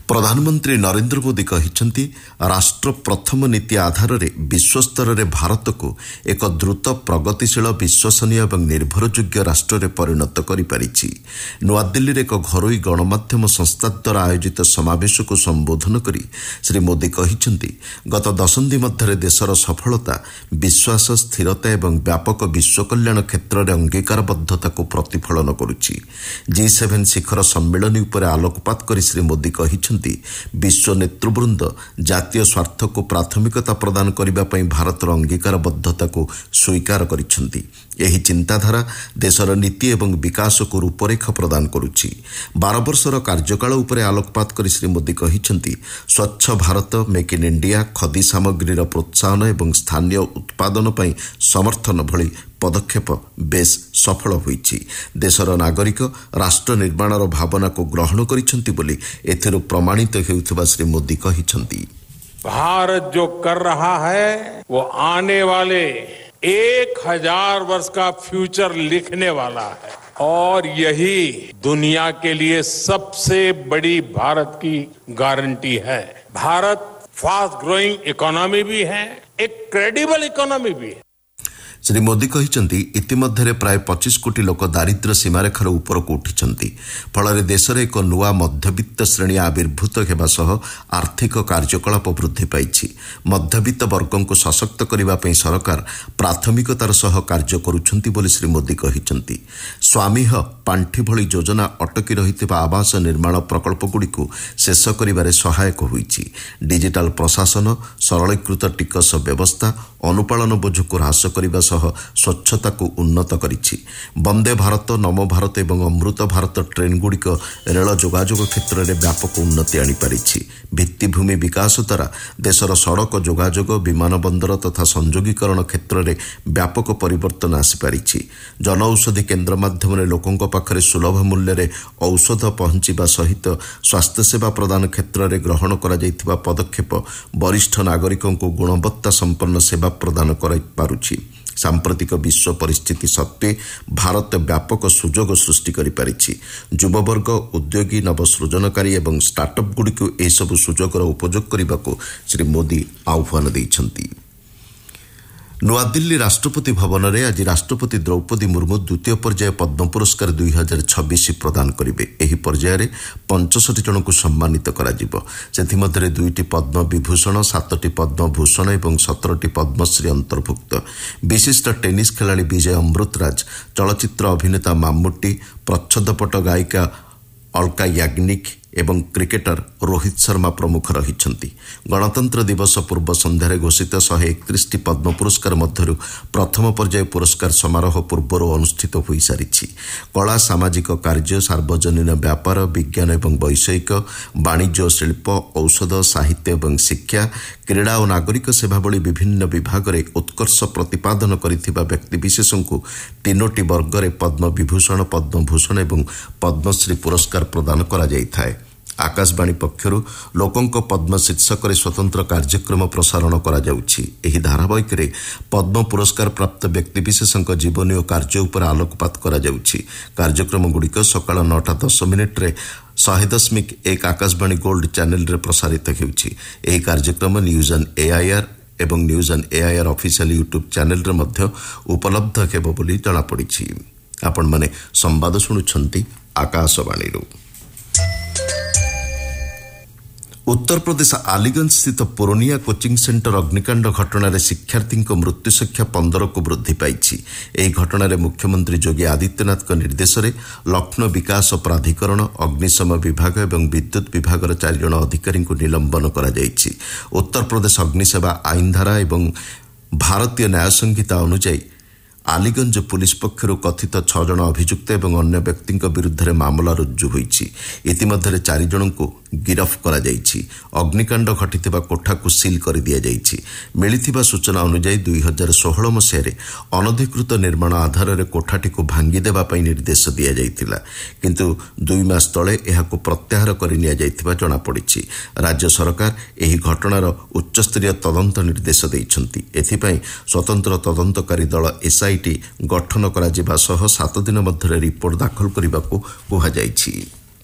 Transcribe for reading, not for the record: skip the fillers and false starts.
प्रधानमंत्री नरेंद्र मोदी कहिसेंति राष्ट्र प्रथम नीति आधार में विश्वस्तर में भारत को एक द्रुत प्रगतिशील विश्वसनीय और निर्भरयोग्य राष्ट्र में परिणत करिपारिछि। नुआदिल्ली एक घरोई गणमाध्यम संस्था द्वारा आयोजित समावेश को संबोधन करी श्री मोदी कहिसेंति गत दशंधि मध्य देशर सफलता विश्वास स्थिरता और व्यापक विश्व कल्याण क्षेत्र में अंगीकारबद्धता को प्रतिफलन करुछि। G7 शिखर सम्मेलन उपर आलोकपात करी श्री मोदी कहिसेंति विश्व नेतृवृंद जातीय स्वार्थ को प्राथमिकता प्रदान करने पर भारतर अंगीकारबद्धता को स्वीकार करिसेंति। यही चिंताधारा देशर नीति एवं विकास को रूपरेखा प्रदान करुछि। 12 वर्षर कार्यकाल उपर आलोकपात करी श्री मोदी कहिसेंति स्वच्छ भारत मेक इन इंडिया खदी सामग्रीर प्रोत्साहन एवं स्थानीय उत्पादन पर समर्थन भली पदक्षेप बेस सफल होईछि। देशर नागरिक राष्ट्र निर्माणर भावना को ग्रहण करिसेंति बोली एथिरु प्रमाणित हेउथबा श्री मोदी कहिसेंति। भारत जो कर रहा है वो आने वाले 1000 वर्ष का फ्यूचर लिखने वाला है और यही दुनिया के लिए सबसे बड़ी भारत की गारंटी है। भारत फास्ट ग्रोइंग इकोनॉमी भी है, एक क्रेडिबल इकोनॉमी भी है। श्री मोदी कहिसेंति इतिमध्यरे प्राय 25 कोटी लोक दारिद्र्य सीमारेखार उपरକୁ उठिछंती। फଳରେ देशରେ ଏକ ନୂଆ ମଧ୍ୟବିତ୍ତ ଶ୍ରେଣୀ ଆବିର୍ଭୂତ ହେବା ସହ ଆର୍ଥିକ କାର୍ଯ୍ୟକଳାପ ବୃଦ୍ଧି ପାଇଛି। ମଧ୍ୟବିତ୍ତ ବର୍ଗଙ୍କୁ ସଶକ୍ତ କରିବା ପାଇଁ ସରକାର ପ୍ରାଥମିକତାର ସହ କାର୍ଯ୍ୟ କରୁଛନ୍ତି ବୋଲି ଶ୍ରୀ ମୋଦି କହିଛନ୍ତି। ସ୍ୱାମୀହ ପାଣ୍ଠି ଭଳି ଯୋଜନା ଅଟକି ରହିଥିବା ଆବାସ ନିର୍ମାଣ ପ୍ରକଳ୍ପଗୁଡ଼ିକୁ ଶେଷ କରିବାରେ ସହାୟକ ହୋଇଛି। ଡିଜିଟାଲ ପ୍ରଶାସନ, ସରଳୀକୃତ ଟିକସ ବ୍ୟବସ୍ଥା, ଅନୁପାଳନ ବୋଝକୁ ହ୍ରାସ କରିବା ସହ ସ୍ୱଚ୍ଛତା को उन्नत करिछि। वंदे भारत, नमो भारत एवं अमृत भारत ट्रेन गुड़िक रेल जोगाजोग क्षेत्र में व्यापक उन्नति आनीपारिछि। भित्तिभूमि विकास द्वारा देशर सड़क जोगाजोग, विमान बंदर तथा संयोगीकरण क्षेत्र में व्यापक परिवर्तन आसीपारिछि। जन औषधि केन्द्र माध्यम लोकों पाखरे सुलभ मूल्य रे औषध पहुंचवा सहित स्वास्थ्य सेवा प्रदान क्षेत्र में ग्रहण करा जायतिबा पदक्षेप वरिष्ठ नागरिकों को गुणवत्ता संपन्न सेवा प्रदान कर पारुछि। सांप्रतिक विश्व परिस्थिति सत्वे भारत व्यापक सुजोग सृष्टि करिपारिछि। युववर्ग, उद्योगी, नवसृजनकारी एवं स्टार्टअप गुड़िक ए सबु सुजोगर उपयोग करने श्री मोदी आह्वान दैछंती। नुआदिल्ली राष्ट्रपति भवन में आज राष्ट्रपति द्रौपदी मुर्मू द्वितीय पर्याय पद्म पुरस्कार 2026 प्रदान करेंगे। एही पर्यायर 65 जन को सम्मानित कराजिबो। सेथिमध्यरे 2टी पद्म विभूषण, 7टी पद्म भूषण एवं 17टी पद्मश्री अंतर्भुक्त। विशिष्ट टेनिस खेलाड़ी विजय अमृतराज, चलचित्र अभिनेता माम्मुट्टी, प्रच्छदपट गायिका अलका याग्निक एवं क्रिकेटर रोहित शर्मा प्रमुख रहिछंती। गणतंत्र दिवस पूर्व संध्यारे घोषित 131टी पद्म पुरस्कार मध्यरु प्रथम पर्याय पुरस्कार समारोह पूर्वर अनुष्ठित होई सारिछि। कला, सामाजिक कार्य, सार्वजनिक व्यापार, विज्ञान एवं वैषयिक, वाणिज्य, शिल्प, औषध, साहित्य एवं शिक्षा, क्रीड़ा और नागरिक सेवा भली विभिन्न विभाग में उत्कर्ष प्रतिपादन करिथिबा व्यक्तिविशेषଙ୍କୁ 3टी वर्ग में पद्म विभूषण, पद्मभूषण एवं पद्मश्री पुरस्कार प्रदान करा जायथाय। आकाशवाणी पक्षरु लोकंक पद्म शीर्षक स्वतंत्र कार्यक्रम प्रसारण करा जाउछि। एही धारावाहिक रे पद्म पुरस्कार प्राप्त व्यक्तिविशेषଙ୍କ जीवनी और कार्य उपर आलोकपात करा जाउछि। कार्यक्रम गुड़िक सकाळ 9:10 रे 100.1 आकाशवाणी गोल्ड चैनल रे प्रसारित हेउछि। एही कार्यक्रम न्यूज ऑन एआईआर एवं news on AIR official YouTube channel रे मध्य उपलब्ध हेबो बोली जणा पड़िछि। आपण माने संवाद सुनुछंती आकाशवाणी रो। उत्तर प्रदेश आलीगंज स्थित पुरनिया कोचिंग सेंटर अग्निकांड घटना शिक्षार्थी मृत्यु संख्या 15 को वृद्धि पाई। ଏହି ଘଟଣାରେ मुख्यमंत्री योगी आदित्यनाथ निर्देश में लक्ष्नौ विकास प्राधिकरण, अग्निशम विभाग और विद्युत विभाग 4 जन अधिकारी निलंबन कर। उत्तर प्रदेश अग्निसेवा आईन धारा और भारतीय न्याय संहिता अनुଯାयी आलीगंज पुलिस पक्षर कथित 6 जन अभियुक्त और अन्य व्यक्ति विरुद्ध में मामला रुजु होईछि। इतिमध्यरे 4 जन को गिरफ करा जायछि। अग्निकांड घटिथिबा कोठा को सील कर दिया जायछि। मिलिथिबा सूचना अनुसार 2016 मसीह अनधिकृत निर्माण आधार में कोठाटी को भांगी देबा पई निर्देश दिया जायतिला, किंतु 2 मास तले एहाको प्रत्याहार करि निया जायतिबा जणा पड़िछि। राज्य सरकार एही घटनार उच्चस्तरीय तदंत निर्देश दैछंती। एथिपई स्वतंत्र तदंतकारी दल एसआईटी गठन करा जिबा सह 7 दिन मध्यरे रिपोर्ट दाखल करबाको कुहा जायछि।